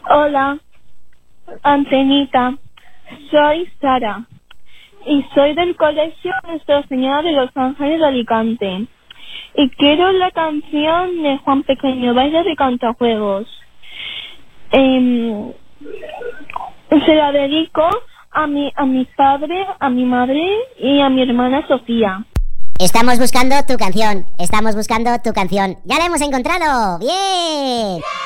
Hola, Antenita. Soy Sara y soy del Colegio Nuestra Señora de los Ángeles de Alicante. Y quiero la canción de Juan Pequeño, Baile de Cantajuegos. Se la dedico a mi padre, a mi madre y a mi hermana Sofía. Estamos buscando tu canción. Ya la hemos encontrado. ¡Bien!